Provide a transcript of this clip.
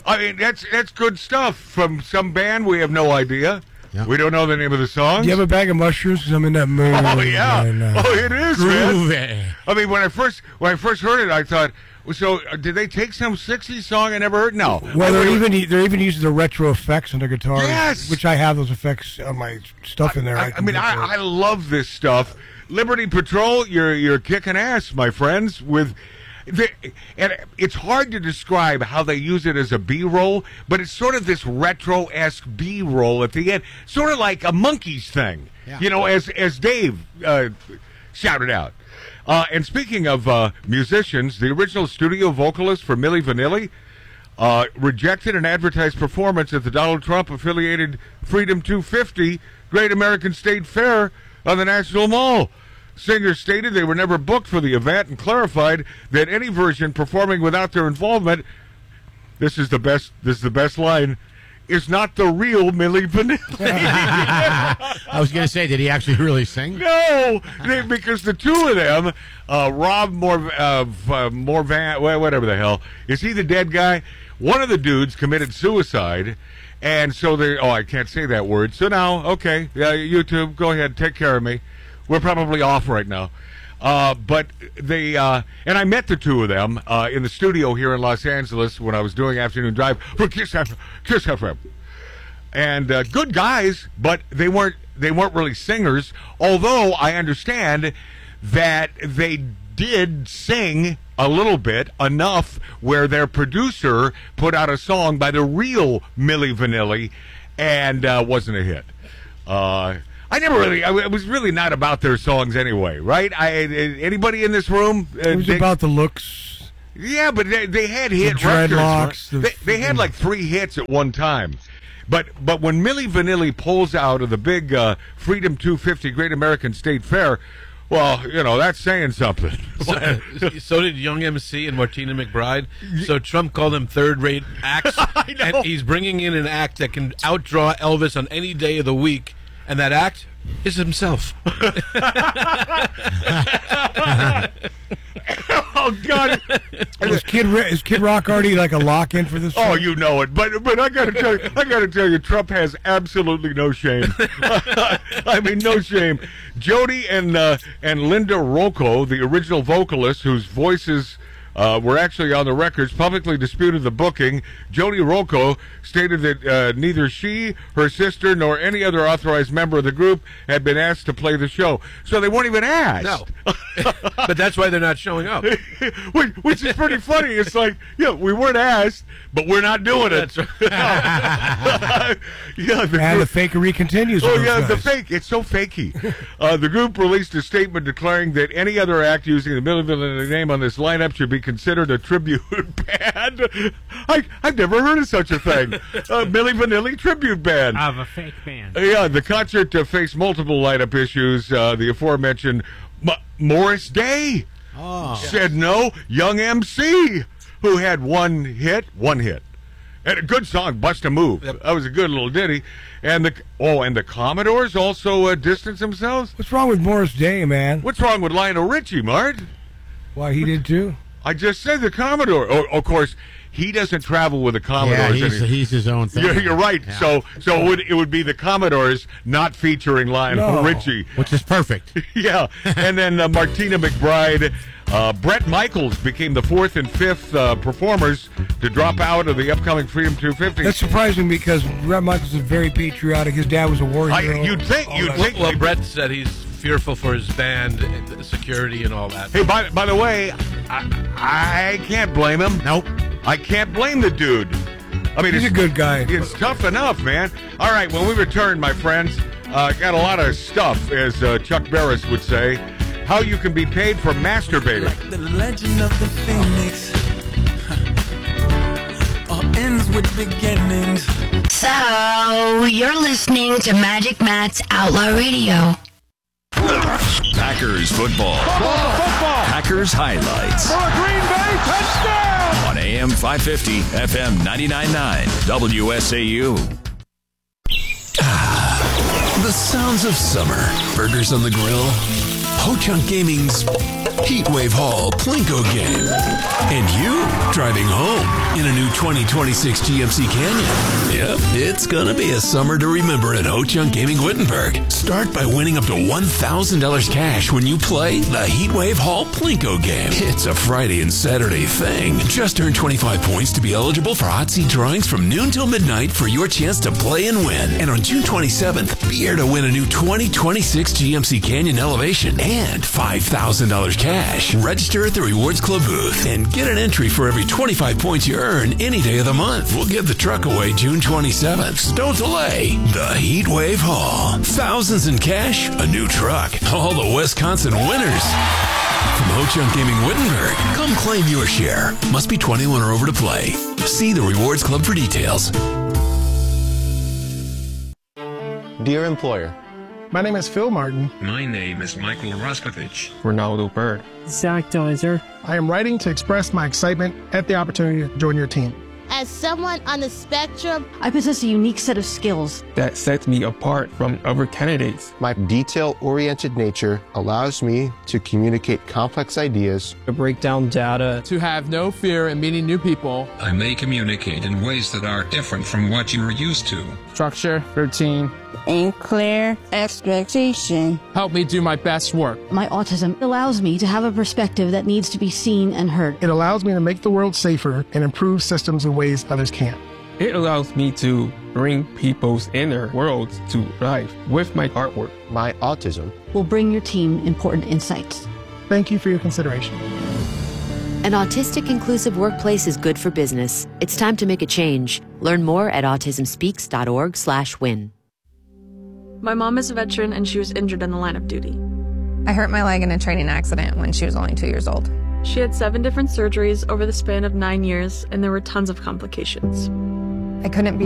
I mean, that's good stuff from some band. We have no idea. Yeah. We don't know the name of the song. Do you have a bag of mushrooms? Because I'm in that mood. Oh, yeah. It is, groovy. Man. I mean, when I first heard it, I thought, so did they take some 60s song I never heard? No. Well, they're even using the retro effects on their guitars. Yes. Which I have those effects on my stuff in there. I love this stuff. Liberty Patrol, you're kicking ass, my friends, and it's hard to describe how they use it as a B-roll, but it's sort of this retro-esque B-roll at the end, sort of like a Monkees thing, as Dave shouted out. And speaking of musicians, the original studio vocalist for Milli Vanilli rejected an advertised performance at the Donald Trump-affiliated Freedom 250 Great American State Fair on the National Mall. Singer stated they were never booked for the event and clarified that any version performing without their involvement, this is the best line, is not the real Milli Vanilli. I was going to say, did he actually really sing? No, because the two of them, Rob Morvan, whatever the hell, is he the dead guy? One of the dudes committed suicide, and so I can't say that word. So now, okay, YouTube, go ahead, take care of me. We're probably off right now. But they, and I met the two of them in the studio here in Los Angeles when I was doing Afternoon Drive for Kiss FM. And good guys, but they weren't really singers, although I understand that they did sing a little bit, enough where their producer put out a song by the real Milli Vanilli and wasn't a hit. I was really not about their songs anyway, right? Anybody in this room? It was about the looks. Yeah, but they had hit dreadlocks. Records. They had like 3 hits at one time. But when Milli Vanilli pulls out of the big Freedom 250 Great American State Fair, well, that's saying something. So did Young MC and Martina McBride. So Trump called them third-rate acts. And he's bringing in an act that can outdraw Elvis on any day of the week. And that act is himself. Oh God! Is Kid Rock already like a lock-in for this? Oh, you know it, but I gotta tell you, Trump has absolutely no shame. I mean, no shame. Jody and Linda Rocco, the original vocalists, whose voices were actually on the records, publicly disputed the booking. Jody Rocco stated that neither she, her sister, nor any other authorized member of the group had been asked to play the show. So they weren't even asked. No. But that's why they're not showing up. Which is pretty funny. It's like, we weren't asked, but we're not doing it. That's right. The fakery continues. Oh, yeah, the fake. It's so fakey. The group released a statement declaring that any other act using the Milli Vanilli name on this lineup should be considered a tribute band. I've never heard of such a thing. Milli Vanilli tribute band. Of a fake band. Yeah, the concert faced multiple lineup issues. The aforementioned Morris Day said no. Young MC, who had one hit. And a good song, Bust a Move. Yep. That was a good little ditty. And the Commodores also distanced themselves. What's wrong with Morris Day, man? What's wrong with Lionel Richie, Mart? Why, he did too? I just said the Commodore. Oh, of course, he doesn't travel with the Commodores. Yeah, he's his own thing. You're right. Yeah. So it would be the Commodores not featuring Lionel Richie. Which is perfect. Yeah. And then Martina McBride. Bret Michaels became the 4th and 5th performers to drop out of the upcoming Freedom 250. That's surprising because Bret Michaels is very patriotic. His dad was a war hero. You'd think. Well, Bret said he's fearful for his band, security, and all that. Hey, by the way, I can't blame him. Nope. I can't blame the dude. I mean, he's a good guy. It's tough enough, man. All right, when we return, my friends, got a lot of stuff, as Chuck Barris would say, how you can be paid for masturbating. Like the legend of the Phoenix, all ends with beginnings. So, you're listening to Magic Matt's Outlaw Radio. Packers football. Packers highlights. For a Green Bay touchdown! On AM 550, FM 99.9, WSAU. The sounds of summer. Burgers on the grill. Ho-Chunk Gaming's Heatwave Hall Plinko game. And you driving home in a new 2026 GMC Canyon. Yep, it's gonna be a summer to remember at Ho-Chunk Gaming Wittenberg. Start by winning up to $1,000 cash when you play the Heatwave Hall Plinko game. It's a Friday and Saturday thing. Just earn 25 points to be eligible for hot seat drawings from noon till midnight for your chance to play and win. And on June 27th, be here to win a new 2026 GMC Canyon Elevation and $5,000 cash. Register at the Rewards Club booth and get an entry for every 25 points you earn any day of the month. We'll give the truck away June 27th. So don't delay. The Heatwave Hall. Thousands in cash, a new truck. All the Wisconsin winners. From Ho-Chunk Gaming Wittenberg, come claim your share. Must be 21 or over to play. See the Rewards Club for details. Dear employer, my name is Phil Martin. My name is Michael Roskovich. Ronaldo Bird. Zach Deiser. I am writing to express my excitement at the opportunity to join your team. As someone on the spectrum, I possess a unique set of skills that sets me apart from other candidates. My detail-oriented nature allows me to communicate complex ideas, to break down data, to have no fear in meeting new people. I may communicate in ways that are different from what you are used to. Structure, routine, and clear expectation. Help me do my best work. My autism allows me to have a perspective that needs to be seen and heard. It allows me to make the world safer and improve systems in ways others can't. It allows me to bring people's inner worlds to life with my artwork. My autism will bring your team important insights. Thank you for your consideration. An autistic inclusive workplace is good for business. It's time to make a change. Learn more at autismspeaks.org/win. My mom is a veteran and she was injured in the line of duty. I hurt my leg in a training accident when she was only 2 years old. She had 7 different surgeries over the span of 9 years, and there were tons of complications. I couldn't be